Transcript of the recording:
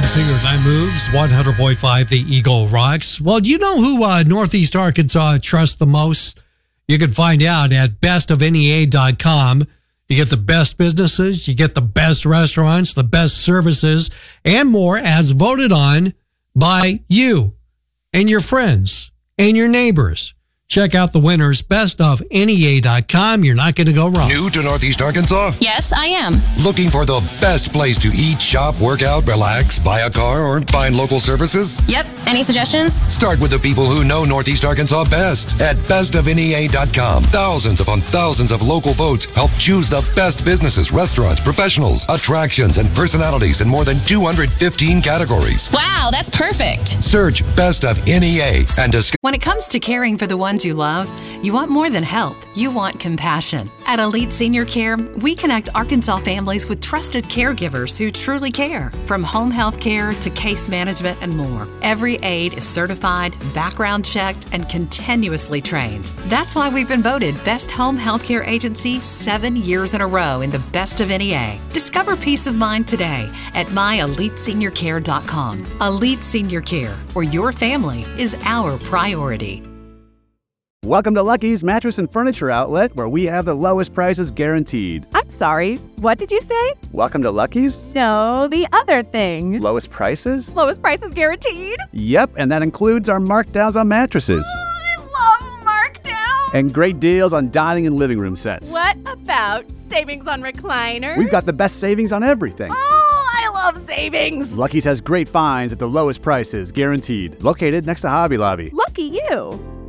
Singer That Moves, 100.5 The Eagle Rocks. Well, do you know who Northeast Arkansas trusts the most? You can find out at bestofnea.com. You get the best businesses, you get the best restaurants, the best services, and more as voted on by you and your friends and your neighbors. Check out the winners, bestofnea.com. You're not going to go wrong. New to Northeast Arkansas? Yes, I am. Looking for the best place to eat, shop, work out, relax, buy a car, or find local services? Yep. Any suggestions? Start with the people who know Northeast Arkansas best at bestofnea.com. Thousands upon thousands of local votes help choose the best businesses, restaurants, professionals, attractions, and personalities in more than 215 categories. Wow, that's perfect. Search Best of NEA and discover. When it comes to caring for the ones you love, you want more than help. You want compassion. At Elite Senior Care, we connect Arkansas families with trusted caregivers who truly care. From home health care to case management and more. Every aide is certified, background checked, and continuously trained. That's why we've been voted Best Home Healthcare Agency 7 years in a row in the Best of NEA. Discover peace of mind today at myeliteseniorcare.com. Elite Senior Care, where your family is our priority. Welcome to Lucky's Mattress and Furniture Outlet, where we have the lowest prices guaranteed. I'm sorry, what did you say? Welcome to Lucky's? No, the other thing. Lowest prices? Lowest prices guaranteed? Yep, and that includes our markdowns on mattresses. I love markdown. And great deals on dining and living room sets. What about savings on recliners? We've got the best savings on everything. Oh, I love savings. Lucky's has great finds at the lowest prices guaranteed. Located next to Hobby Lobby. Lucky you.